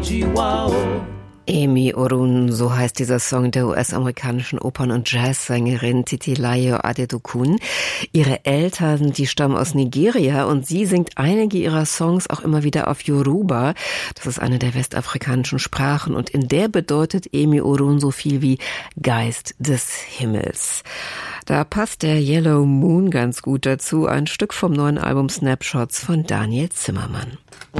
Emi Orun, so heißt dieser Song der US-amerikanischen Opern- und Jazzsängerin Titilayo Adedokun. Ihre Eltern, die stammen aus Nigeria und sie singt einige ihrer Songs auch immer wieder auf Yoruba. Das ist eine der westafrikanischen Sprachen und in der bedeutet Emi Orun so viel wie Geist des Himmels. Da passt der Yellow Moon ganz gut dazu, ein Stück vom neuen Album Snapshots von Daniel Zimmermann.